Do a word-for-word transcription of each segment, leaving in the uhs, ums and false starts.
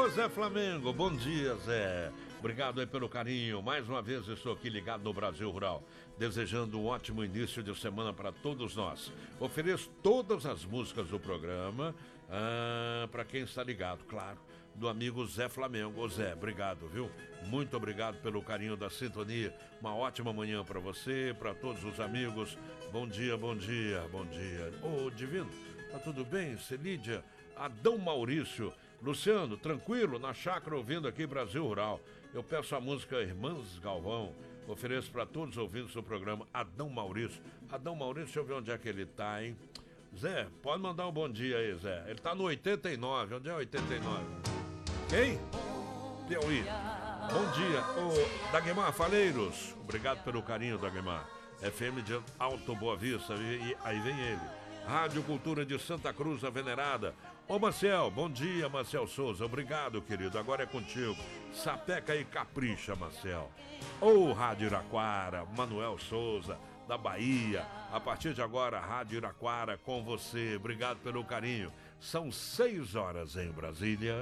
Zé Flamengo, bom dia, Zé. Obrigado aí pelo carinho. Mais uma vez estou aqui ligado no Brasil Rural, desejando um ótimo início de semana para todos nós. Ofereço todas as músicas do programa ah, para quem está ligado, claro, do amigo Zé Flamengo. Ô Zé, obrigado, viu? Muito obrigado pelo carinho da sintonia. Uma ótima manhã para você, para todos os amigos. Bom dia, bom dia, bom dia. Ô, Divino, tá tudo bem? Celídia, Adão Maurício, Luciano, tranquilo, na chácara ouvindo aqui Brasil Rural. Eu peço a música Irmãs Galvão, ofereço para todos os ouvintes do programa. Adão Maurício. Adão Maurício, deixa eu ver onde é que ele tá, hein? Zé, pode mandar um bom dia aí, Zé. Ele tá no oitenta e nove, onde é oitenta e nove? Quem? Piauí. Bom dia. Ô, Dagmar Faleiros, obrigado pelo carinho, Dagmar. F M de Alto Boa Vista, e aí vem ele. Rádio Cultura de Santa Cruz, a Venerada. Ô Marcel, bom dia, Marcel Souza. Obrigado, querido. Agora é contigo. Sapeca e capricha, Marcel. Ô Rádio Iraquara, Manuel Souza, da Bahia. A partir de agora, Rádio Iraquara com você. Obrigado pelo carinho. São seis horas em Brasília.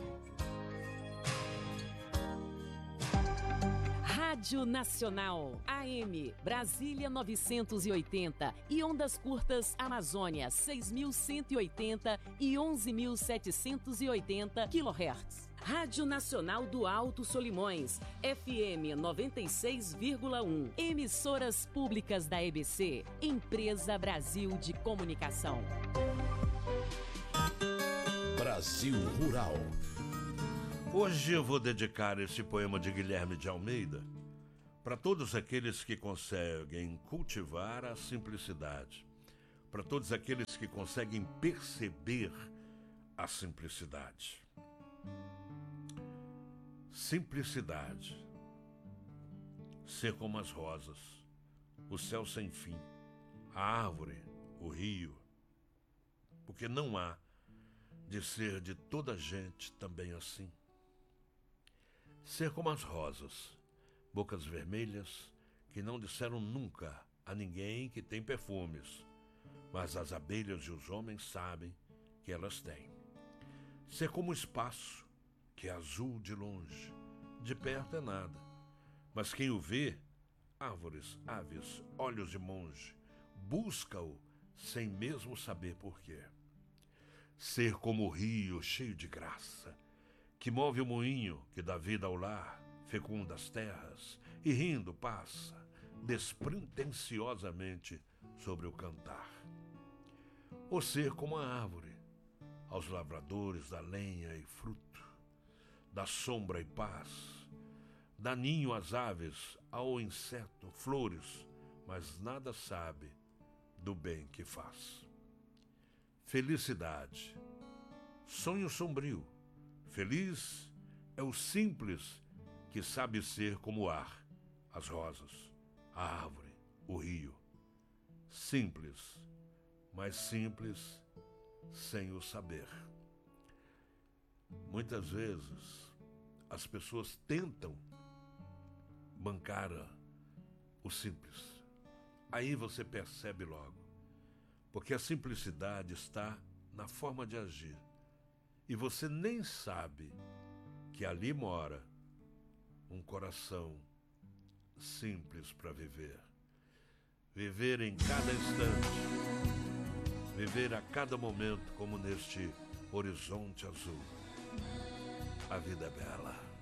Rádio Nacional, A M, Brasília novecentos e oitenta e ondas curtas Amazônia seis mil cento e oitenta e onze mil setecentos e oitenta quilohertz. Rádio Nacional do Alto Solimões, F M noventa e seis vírgula um. Emissoras públicas da E B C, Empresa Brasil de Comunicação. Brasil Rural. Hoje eu vou dedicar esse poema de Guilherme de Almeida para todos aqueles que conseguem cultivar a simplicidade, para todos aqueles que conseguem perceber a simplicidade. Simplicidade. Ser como as rosas, o céu sem fim, a árvore, o rio, porque não há de ser de toda a gente também assim. Ser como as rosas, bocas vermelhas, que não disseram nunca a ninguém que tem perfumes, mas as abelhas e os homens sabem que elas têm. Ser como o espaço, que é azul de longe, de perto é nada, mas quem o vê, árvores, aves, olhos de monge, busca-o sem mesmo saber porquê. Ser como o rio cheio de graça, que move o moinho que dá vida ao lar, fecunda as terras, e rindo passa, despretensiosamente sobre o cantar. Ou ser como a árvore, aos lavradores da lenha e fruto, dá sombra e paz, dá ninho às aves, ao inseto, flores, mas nada sabe do bem que faz. Felicidade, sonho sombrio. Feliz é o simples que sabe ser como o ar, as rosas, a árvore, o rio. Simples, mas simples sem o saber. Muitas vezes as pessoas tentam bancar o simples. Aí você percebe logo, porque a simplicidade está na forma de agir. E você nem sabe que ali mora um coração simples para viver. Viver em cada instante. Viver a cada momento como neste horizonte azul. A vida é bela.